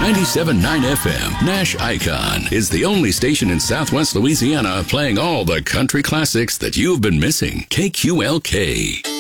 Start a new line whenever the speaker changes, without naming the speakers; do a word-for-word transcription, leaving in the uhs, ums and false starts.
ninety-seven point nine F M, Nash Icon, is the only station in Southwest Louisiana playing all the country classics that you've been missing. K Q L K.